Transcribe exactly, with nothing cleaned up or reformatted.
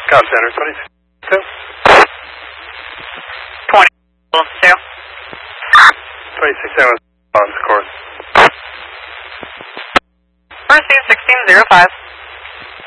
Scott Center, twenty-two. twenty-two. twenty-six seven on course. Receive sixteen zero five.